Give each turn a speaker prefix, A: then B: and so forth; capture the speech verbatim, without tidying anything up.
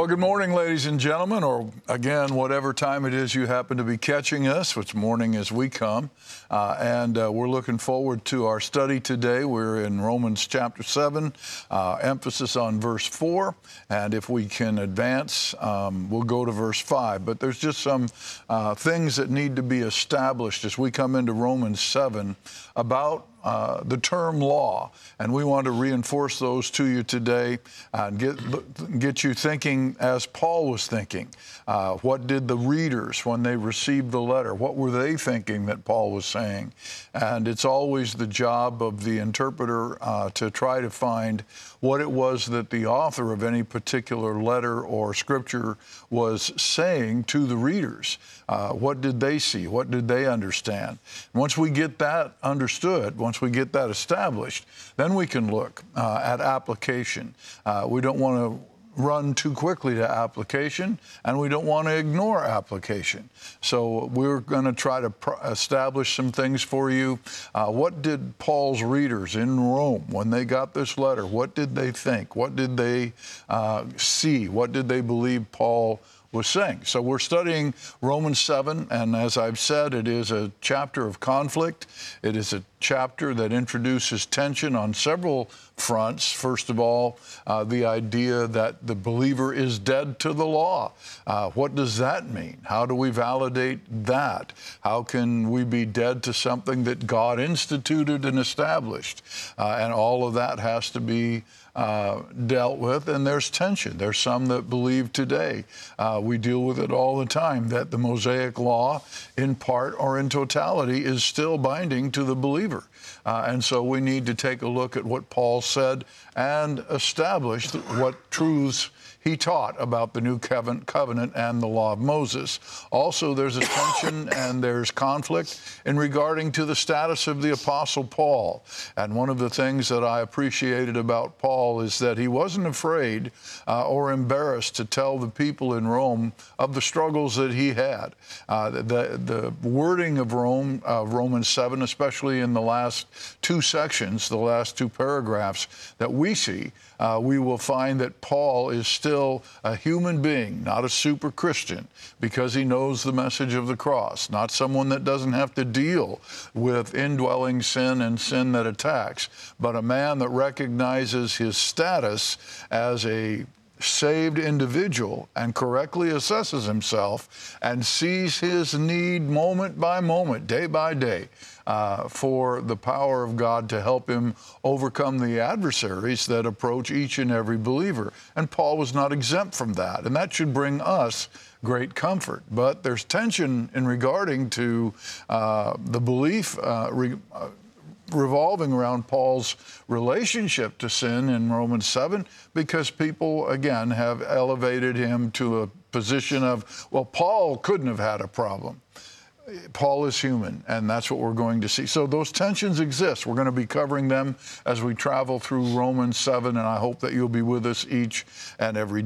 A: Well, good morning, ladies and gentlemen, or again, whatever time it is you happen to be catching us, which morning as we come. Uh, and uh, we're looking forward to our study today. We're in Romans chapter seven, uh, emphasis on verse four. And if we can advance, um, we'll go to verse five. But there's just some uh, things that need to be established as we come into Romans seven about Uh, the term law, and we want to reinforce those to you today and get get you thinking as Paul was thinking. Uh, what did the readers, when they received the letter, what were they thinking that Paul was saying? And it's always the job of the interpreter uh, to try to find what it was that the author of any particular letter or scripture was saying to the readers. Uh, what did they see? What did they understand? Once we get that understood, once we get that established, then we can look uh, at application. Uh, we don't want to run too quickly to application, and we don't want to ignore application. So we're going to try to pr- establish some things for you. Uh, what did Paul's readers in Rome, when they got this letter, what did they think? What did they uh, see? What did they believe Paul was saying? So we're studying Romans seven, and as I've said, it is a chapter of conflict. It is a chapter that introduces tension on several fronts. First of all, uh, the idea that the believer is dead to the law. Uh, what does that mean? How do we validate that? How can we be dead to something that God instituted and established? Uh, and all of that has to be Uh, dealt with, and there's tension. There's some that believe today, uh, we deal with it all the time, that the Mosaic law, in part or in totality, is still binding to the believer. Uh, and so we need to take a look at what Paul said and establish what truths he taught about the new covenant and the law of Moses. Also, there's a tension and there's conflict in regarding to the status of the Apostle Paul. And one of the things that I appreciated about Paul is that he wasn't afraid uh, or embarrassed to tell the people in Rome of the struggles that he had. Uh, the, the wording of Rome, uh, Romans seven, especially in the last two sections, the last two paragraphs that we see, uh, we will find that Paul is still Still a human being, not a super Christian, because he knows the message of the cross, not someone that doesn't have to deal with indwelling sin and sin that attacks, but a man that recognizes his status as a saved individual and correctly assesses himself and sees his need moment by moment, day by day, uh, for the power of God to help him overcome the adversaries that approach each and every believer. And Paul was not exempt from that, and that should bring us great comfort. But there's tension in regarding to uh, the belief uh, re- uh, revolving around Paul's relationship to sin in Romans seven, because people, again, have elevated him to a position of, well, Paul couldn't have had a problem. Paul is human, and that's what we're going to see. So those tensions exist. We're going to be covering them as we travel through Romans seven, and I hope that you'll be with us each and every day.